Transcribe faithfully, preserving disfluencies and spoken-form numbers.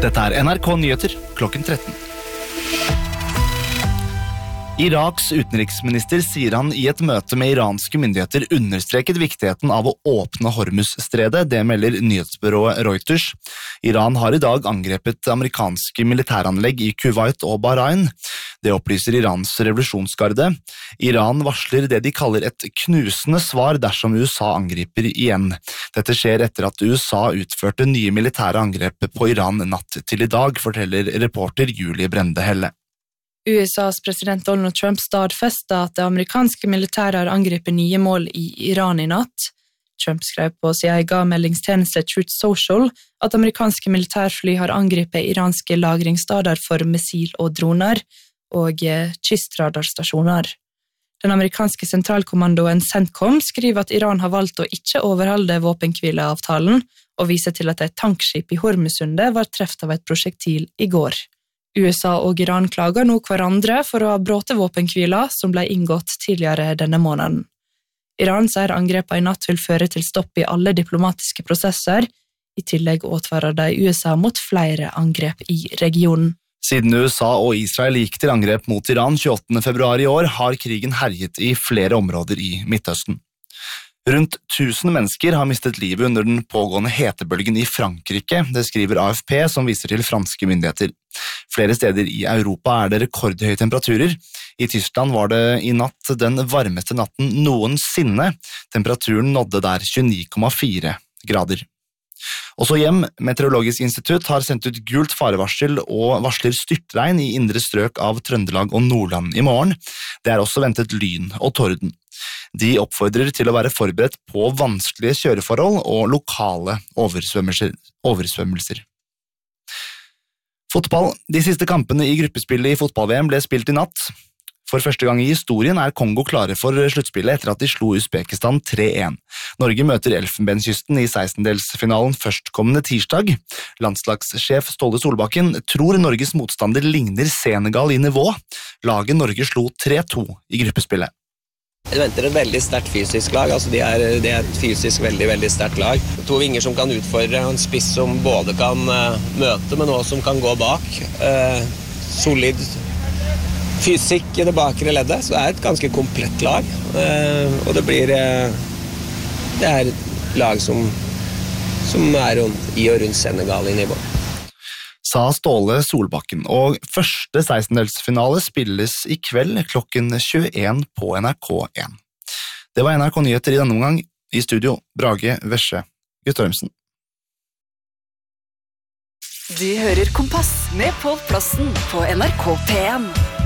Dette er N R K Nyheter klokken tretten. Iraks utenriksminister sier han i et møte med iranske myndigheter understreket viktigheten av å åpne Hormuz-stredet, det melder nyhetsbyrået Reuters. Iran har i dag angrepet amerikanske militæranlegg i Kuwait og Bahrain. Det opplyser Irans revolusjonsgarde. Iran varsler det de kaller et knusende svar dersom U S A angriper igjen. Dette skjer etter at U S A utførte nye militære angrep på Iran natt til i dag, forteller reporter Julie Brende Helle. U S A's president Donald Trump stadfestet at det amerikanske militæret har angrepet nye mål i Iran i natt. Trump skrev på sin egen meldingstjeneste Truth Social at amerikanske militærfly har angrepet iranske lagringsstader for missil og droner og kystradarstasjoner. Den amerikanske sentralkommandoen CENTCOM skriver at Iran har valgt å ikke overholde våpenhvileavtalen og viser til at et tankskip i Hormuzsundet var treft av et prosjektil i går. U S A og Iran klager nå hverandre for å ha bråte våpenhvila som ble inngått tidligere denne måneden. Iran sier angrepet i natt vil føre til stopp i alle diplomatiske prosesser. I tillegg advarer de U S A mot flere angrep i regionen. Siden U S A og Israel gikk til angrep mot Iran tjueåttende februar i år, har krigen herjet i flere områder i Midtøsten. Rundt tusen mennesker har mistet livet under den pågående hetebølgen i Frankrike, det skriver A F P som viser til franske myndigheter. Flere steder i Europa er det rekordhøye temperaturer. I Tyskland var det i natt den varmeste natten noensinne. Temperaturen nådde der tjueni komma fire grader. Også hjem, Meteorologisk institutt har sendt ut gult farevarsel og varsler styrtregn i indre strøk av Trøndelag og Nordland i morgen. Det er også ventet lyn og torden. De oppfordrer til å være forberedt på vanskelige kjøreforhold og lokale oversvømmelser. oversvømmelser. Fotball. De siste kampene i gruppespillet i fotball-V M ble spilt i natt. For første gang i historien er Kongo klare for sluttspillet etter at de slo Uzbekistan tre én. Norge møter Elfenbenskysten i sekstendedelsfinalen førstkommende tirsdag. Landslagssjef Ståle Solbakken tror Norges motstander ligner Senegal i nivå. Laget Norge slo tre to i gruppespillet. Jeg venter et veldig sterkt fysisk lag, altså de er, de er et fysisk veldig, veldig sterkt lag. To vinger som kan utfordre, en spiss som både kan uh, møte, men også som kan gå bak. Uh, solid fysikk i det bakre leddet, så det er et ganske komplett lag. Uh, og det blir, uh, det er et lag som, som er rundt, i og rundt Senegal i nivå. Sa Ståle Solbakken, og første sekstendedelsfinale spilles i kveld klokken tjueen på N R K én. Det var N R K Nyheter i denne omgang. I studio, Brage Vesje Guttormsen. Du hører Kompass med Pål Plassen på N R K P én.